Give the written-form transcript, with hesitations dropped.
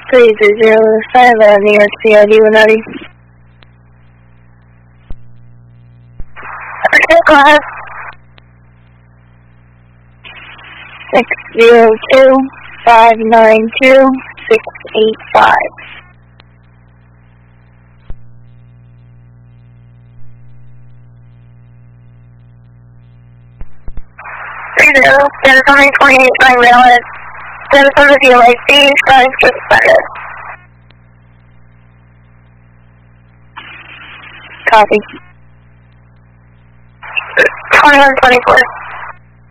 3005, New York CID 190. Okay, class. 602-592-685. 30, Dennis 128, 9 Railhead. Dennis on the DLAC, starting to suspended. Copy. 2124.